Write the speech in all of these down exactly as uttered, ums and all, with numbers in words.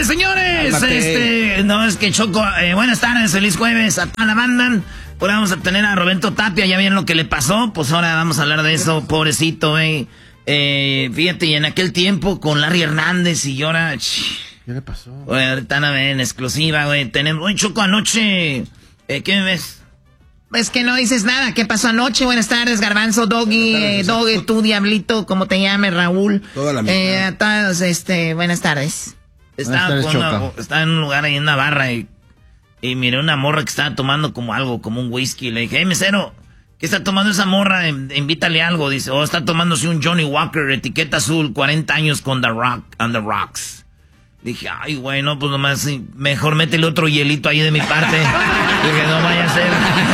tardes, señores. Este, no, es que Choco, eh, buenas tardes, feliz jueves a toda la banda. Ahora vamos a tener a Roberto Tapia, ya vieron lo que le pasó, pues ahora vamos a hablar de eso, pobrecito, eh. Eh, fíjate, y en aquel tiempo con Larry Hernández y ahora... ¿Qué le pasó? Güey, ahorita no ven, exclusiva, güey. Tenemos, oye, Choco, anoche, eh, ¿qué me ves? Es que no dices nada. ¿Qué pasó anoche? Buenas tardes, Garbanzo, Doggy, eh, Doggy, tú, Diablito, como te llames, Raúl. Toda la mitad. Eh, a todos, este, buenas tardes. Estaba, tardes, con una- Choco. estaba en un lugar ahí en una barra y, y miré una morra que estaba tomando como algo, como un whisky. Le dije, hey, mesero, ¿qué está tomando esa morra? In- Invítale algo. Dice, oh, está tomándose un Johnny Walker, etiqueta azul, cuarenta años con The Rock, on the Rocks. Dije, ay, güey, no, pues nomás, sí, mejor métele otro hielito ahí de mi parte. Dije, no vaya a ser.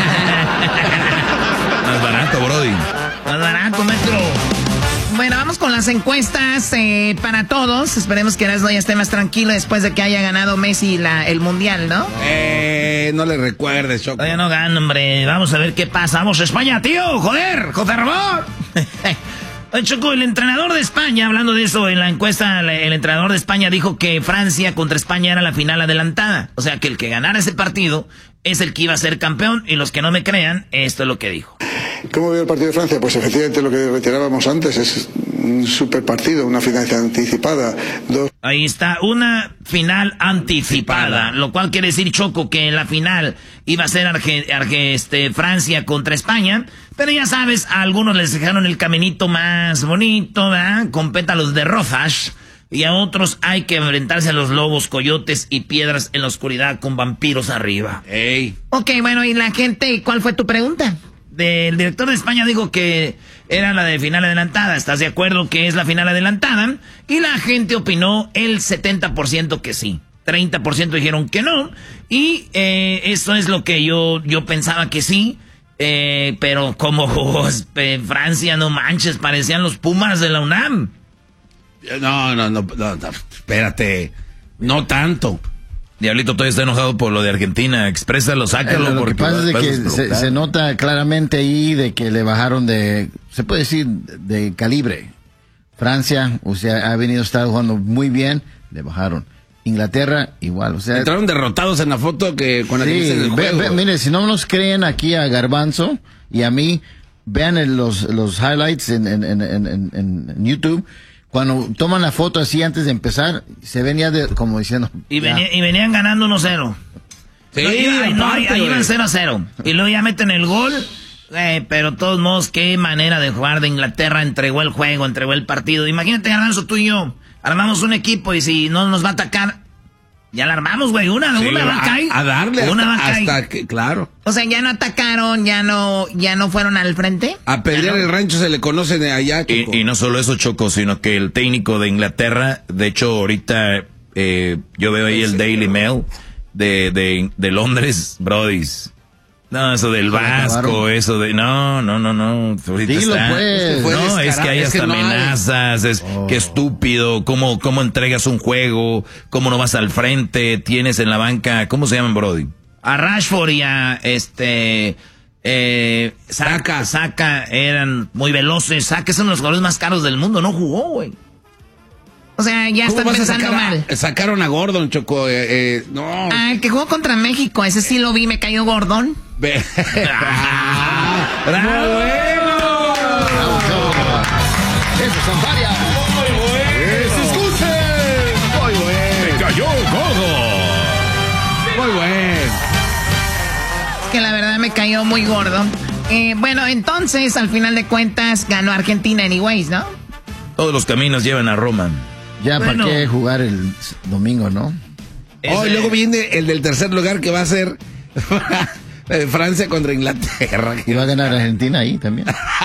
Más barato, brody. Más barato, metro. Bueno, vamos con las encuestas eh, para todos. Esperemos que Erasmo ya esté más tranquilo después de que haya ganado Messi la, el Mundial, ¿no? Eh, no le recuerdes, Choco. Todavía no gano, hombre. Vamos a ver qué pasa. Vamos a España, tío. Joder, José Ramón. Oye, Choco, el entrenador de España, hablando de eso, en la encuesta, el entrenador de España dijo que Francia contra España era la final adelantada. O sea, que el que ganara ese partido es el que iba a ser campeón. Y los que no me crean, esto es lo que dijo. ¿Cómo veo el partido de Francia? Pues efectivamente lo que retirábamos antes es un super partido, una final anticipada. Dos... Ahí está, una final anticipada, lo cual quiere decir, Choco, que la final iba a ser Arge- Arge- este, Francia contra España, pero ya sabes, a algunos les dejaron el caminito más bonito, ¿verdad? Con pétalos de rosas, y a otros hay que enfrentarse a los lobos, coyotes y piedras en la oscuridad con vampiros arriba. Ey. Ok, bueno, y la gente, ¿cuál fue tu pregunta? El director de España dijo que era la de final adelantada. ¿Estás de acuerdo que es la final adelantada? Y la gente opinó el setenta por ciento que sí. treinta por ciento dijeron que no. Y eh, eso es lo que yo, yo pensaba que sí. Eh, pero como eh, Francia, no manches, parecían los Pumas de la UNAM. No, no, no, no, no, espérate. No tanto. Diablito todavía está enojado por lo de Argentina. Exprésalo, sácalo. Eh, lo porque que pasa es de vas a que se, explotar. se nota claramente ahí de que le bajaron de, se puede decir, de calibre. Francia, o sea, ha venido a estar jugando muy bien, le bajaron. Inglaterra, igual, o sea... Entraron derrotados en la foto que con la que Sí, dice el ve- juego. ve- mire, si no nos creen aquí a Garbanzo y a mí, vean el- los, los highlights en, en, en, en, en- en YouTube. Cuando toman la foto así antes de empezar, se ven ya de, como diciendo... Y, ya. venía- y venían ganando uno cero. Sí, No, iba- no, aparte, ahí iban güey. cero a cero. Y luego ya meten el gol. Eh, pero de todos modos, qué manera de jugar de Inglaterra. Entregó el juego, entregó el partido. Imagínate, Garbanzo, tú y yo. Armamos un equipo y si no nos va a atacar, ya la armamos, güey. Una, Sí, una va a a, caer. a darle Una hasta, va a caer. hasta que, claro. O sea, ya no atacaron, ya no, ya no fueron al frente. A pelear el rancho se le conoce de allá, Choco. Y, y no solo eso, Choco, sino que el técnico de Inglaterra, de hecho, ahorita eh, yo veo ahí el Daily Mail de, de, de Londres, brodis. No, eso del Vasco, acabaron. eso de... No, no, no, no. Ahorita Dilo, está- pues. Fue No, es que descarado, hay es hasta que no hay. amenazas, es Oh. que estúpido, cómo, cómo entregas un juego, cómo no vas al frente, tienes en la banca, ¿cómo se llaman, brody? A Rashford y a este... Eh, Saka, Saka eran muy veloces. Saka es uno de los jugadores más caros del mundo. No jugó, güey. O sea, ya ¿Cómo están vas a pensando sacar a- mal. Sacaron a Gordon, Choco. Eh, eh, no. Ah, el que jugó contra México, ese sí lo vi, me cayó gordón. Ve- ¡Bravo! Esos son varias. Muy bueno. ¡Cayó Gogo! Muy bueno. Que la verdad me cayó muy gordo. Eh, bueno, entonces, al final de cuentas, ganó Argentina anyways, ¿no? Todos los caminos llevan a Roma. Ya, Bueno. ¿para qué jugar el domingo, no? Oh, y Ese- luego viene el del tercer lugar que va a ser eh, Francia contra Inglaterra. Y va a ganar Argentina ahí también.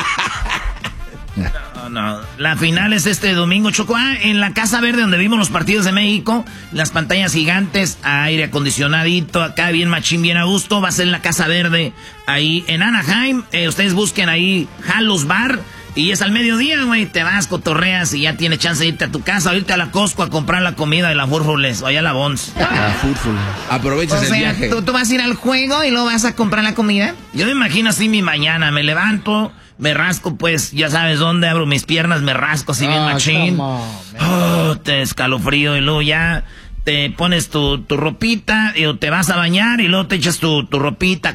No, no. La final es este domingo, Choco. Ah, en la Casa Verde, donde vimos los partidos de México, las pantallas gigantes, aire acondicionadito, acá bien machín, bien a gusto. Va a ser en la Casa Verde, ahí en Anaheim. Eh, ustedes busquen ahí Halos Bar. Y es al mediodía, güey. Te vas, cotorreas y ya tienes chance de irte a tu casa, o irte a la Costco a comprar la comida de la Furfules o allá a la Bons. Ah, fútbol. Aprovechas O el sea, viaje. ¿tú, tú vas a ir al juego y luego vas a comprar la comida. Yo me imagino así mi mañana. Me levanto, me rasco, pues, ya sabes dónde, abro mis piernas, me rasco así bien Ah, machín. come on, man. Oh, te escalofrío y luego ya te pones tu, tu ropita, y te vas a bañar y luego te echas tu, tu ropita